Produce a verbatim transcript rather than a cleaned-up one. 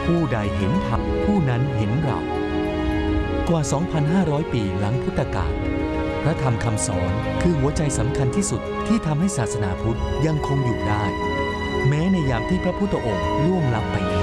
ผู้ใดเห็นธรรมผู้นั้นเห็นเรากว่า สองพันห้าร้อย ปีหลังพุทธกาลพระธรรมคำสอนคือหัวใจสำคัญที่สุดที่ทำให้ศาสนาพุทธยังคงอยู่ได้แม้ในยามที่พระพุทธองค์ล่วงลับไปแล้ว